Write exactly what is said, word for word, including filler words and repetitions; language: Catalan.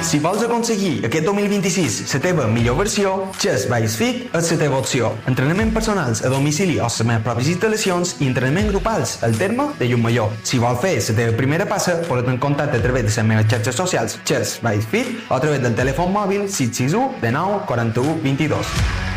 Si vols aconseguir aquest dos mil vint-i-sis la teva millor versió, Chess Base Fit és la teva opció. Entrenament personals a domicili o les meves pròpies instal·lacions i entrenament grupals al terme de Llumallor. Si vols fer la teva primera passa, pots en contacte a través de les meves xarxes socials Chess Base Fit o a través del telèfon mòbil sis sis u, dinou, quaranta-u, vint-i-dos.